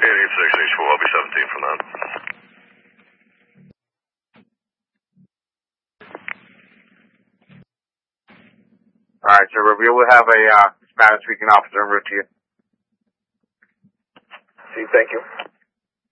8664, I'll be 17 from that. All right, sir. We will have a Spanish-speaking officer en route to you. See, thank you.